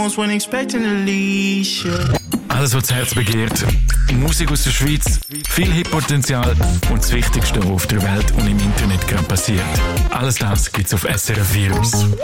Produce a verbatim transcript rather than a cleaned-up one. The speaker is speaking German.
When expecting to leash, yeah. Alles, was das Herz begehrt. Musik aus der Schweiz, viel Hip-Potenzial und das Wichtigste, was auf der Welt und im Internet gerade passiert. Alles das gibt's auf S R F Virus.